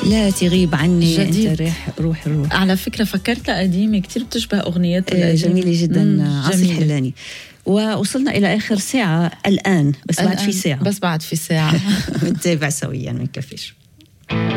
لا تغيب عني جديد. أنت روح الروح. على فكرة فكرتها قديمة كتير بتشبه أغنيات القديمة. جميلة جدا عاصي الحلاني. ووصلنا إلى آخر ساعة الآن، بس بعد في ساعة بس بعد في ساعة نتابع سويا ما يكفيش.